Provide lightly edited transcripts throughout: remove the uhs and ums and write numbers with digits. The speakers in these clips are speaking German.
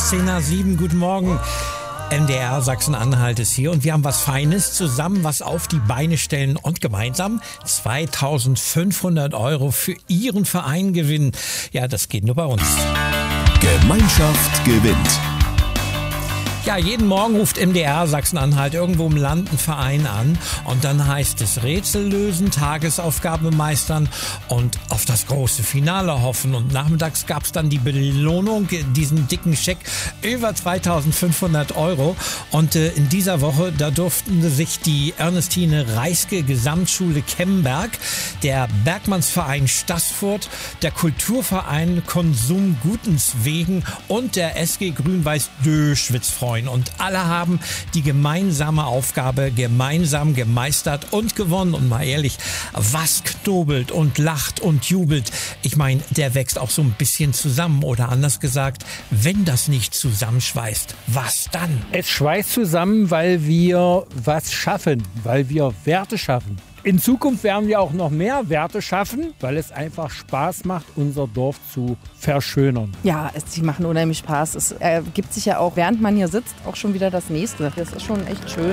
10:07, guten Morgen. MDR Sachsen-Anhalt ist hier und wir haben was Feines zusammen, was auf die Beine stellen und gemeinsam 2.500 € für Ihren Verein gewinnen. Ja, das geht nur bei uns. Gemeinschaft gewinnt. Ja, jeden Morgen ruft MDR Sachsen-Anhalt irgendwo im Land einen Verein an und dann heißt es Rätsel lösen, Tagesaufgabe meistern und auf das große Finale hoffen. Und nachmittags gab es dann die Belohnung, diesen dicken Scheck, über 2.500 €. Und in dieser Woche, da durften sich die Ernestine Reiske Gesamtschule Kemberg, der Bergmannsverein Staßfurt, der Kulturverein Konsum Gutenswegen und der SG Grün-Weiß Döschwitz freuen. Und alle haben die gemeinsame Aufgabe gemeinsam gemeistert und gewonnen. Und mal ehrlich, was knobelt und lacht und jubelt? Ich meine, der wächst auch so ein bisschen zusammen. Oder anders gesagt, wenn das nicht zusammenschweißt, was dann? Es schweißt zusammen, weil wir was schaffen, weil wir Werte schaffen. In Zukunft werden wir auch noch mehr Werte schaffen, weil es einfach Spaß macht, unser Dorf zu verschönern. Ja, sie machen unheimlich Spaß. Es ergibt sich ja auch, während man hier sitzt, auch schon wieder das Nächste. Das ist schon echt schön.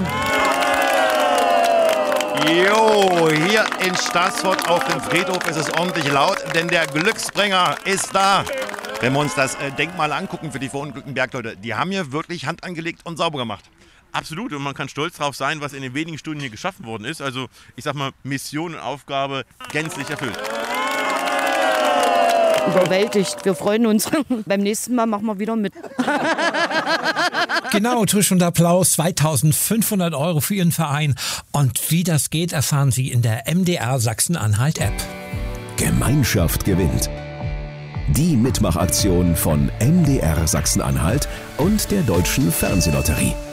Jo, hier in Staßfurt auf dem Friedhof ist es ordentlich laut, denn der Glücksbringer ist da. Wenn wir uns das Denkmal angucken für die verunglückten Bergleute, die haben hier wirklich Hand angelegt und sauber gemacht. Absolut, und man kann stolz drauf sein, was in den wenigen Stunden hier geschaffen worden ist. Also ich sag mal, Mission und Aufgabe gänzlich erfüllt. Überwältigt, wir freuen uns. Beim nächsten Mal machen wir wieder mit. Genau, Tusch und Applaus, 2.500 € für Ihren Verein. Und wie das geht, erfahren Sie in der MDR Sachsen-Anhalt-App. Gemeinschaft gewinnt. Die Mitmachaktion von MDR Sachsen-Anhalt und der Deutschen Fernsehlotterie.